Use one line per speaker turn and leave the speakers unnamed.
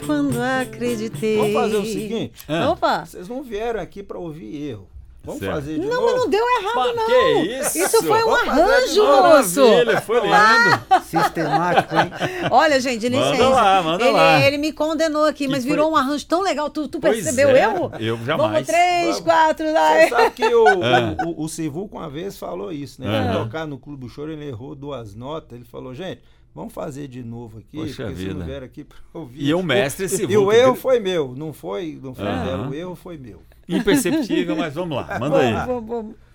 quando acreditei.
Vamos fazer o seguinte.
Opa!
Vocês não vieram aqui para ouvir erro. Vamos
Certo.
fazer de
Não,
novo?
mas não deu errado, não.
Que isso?
foi um
Vamos fazer de
arranjo,
novo.
moço.
Maravilha, foi lindo.
Sistemático, hein?
Olha, gente, licença.
Manda lá, manda lá.
Ele me condenou aqui, mas
foi-
virou um arranjo tão legal. Tu
Pois
percebeu
é,
eu?
eu jamais.
Vamos, 3,
Vamos.
4,
Você
vai.
sabe que o Sivuco uma vez falou isso, né? Ele tocar no Clube do Choro, ele errou 2 notas. Ele falou, gente, vamos fazer de novo aqui,
Poxa
porque vocês não
vida.
vieram aqui para ouvir.
E o mestre Sivuco.
E o erro foi meu, não foi dela,
Aham.
o erro foi meu.
Imperceptível, mas vamos lá, manda aí.
Vamos.